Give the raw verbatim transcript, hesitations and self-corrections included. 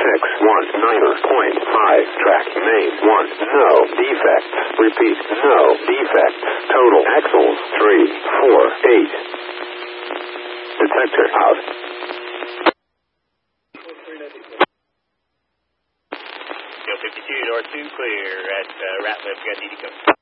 X one niner point five. Track main one. No defects. Repeat. No defects. Total axles three four eight. Detector out. fifty-two, door two clear at uh, Ratliff, got D D come.